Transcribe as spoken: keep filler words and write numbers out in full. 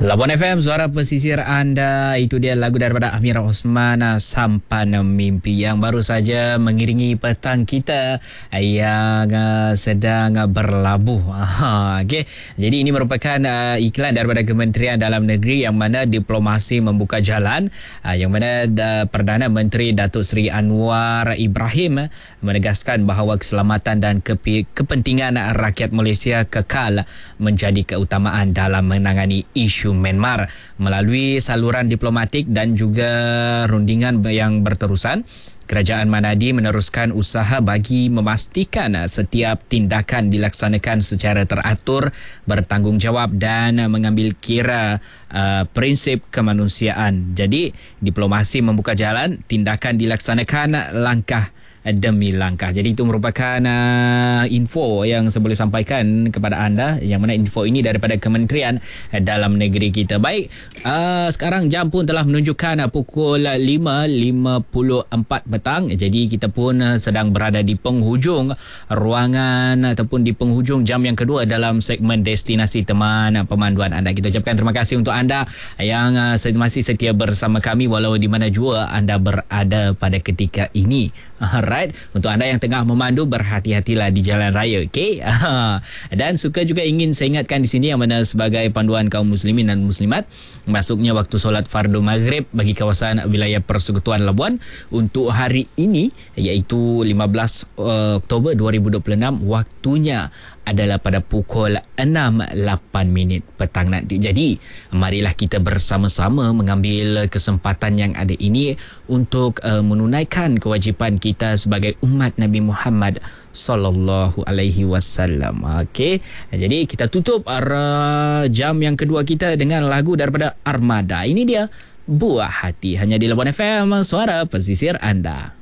Labuan F M, suara pesisir anda. Itu dia lagu daripada Amira Osman, Sampan Mimpi, yang baru saja mengiringi petang kita yang uh, sedang berlabuh. Okay. Jadi ini merupakan uh, iklan daripada Kementerian Dalam Negeri, yang mana diplomasi membuka jalan, uh, yang mana uh, Perdana Menteri Datuk Seri Anwar Ibrahim menegaskan bahawa keselamatan dan kepi- kepentingan rakyat Malaysia kekal menjadi keutamaan dalam menangani isu Myanmar. Melalui saluran diplomatik dan juga rundingan yang berterusan, Kerajaan Manadi meneruskan usaha bagi memastikan setiap tindakan dilaksanakan secara teratur, bertanggungjawab dan mengambil kira uh, prinsip kemanusiaan. Jadi, diplomasi membuka jalan, tindakan dilaksanakan langkah demi langkah. Jadi itu merupakan uh, info yang saya boleh sampaikan kepada anda, yang mana info ini daripada Kementerian Dalam Negeri kita. Baik, uh, sekarang jam pun telah menunjukkan uh, pukul lima lima puluh empat petang. Jadi kita pun uh, sedang berada di penghujung ruangan ataupun di penghujung jam yang kedua dalam segmen Destinasi Teman Pemanduan anda. Kita ucapkan terima kasih untuk anda yang uh, masih setia bersama kami walau di mana jua anda berada pada ketika ini. Alright, untuk anda yang tengah memandu, berhati-hatilah di jalan raya, okey? Dan suka juga ingin saya ingatkan di sini, yang mana sebagai panduan kaum muslimin dan muslimat, masuknya waktu solat fardu maghrib bagi kawasan wilayah Persekutuan Labuan untuk hari ini, iaitu lima belas Oktober dua ribu dua puluh enam, waktunya adalah pada pukul enam lapan minit petang nanti. Jadi, marilah kita bersama-sama mengambil kesempatan yang ada ini untuk uh, menunaikan kewajipan kita sebagai umat Nabi Muhammad sallallahu alaihi wasallam. Okey. Jadi kita tutup uh, jam yang kedua kita dengan lagu daripada Armada. Ini dia Buah Hati, hanya di Labuan F M, suara pesisir anda.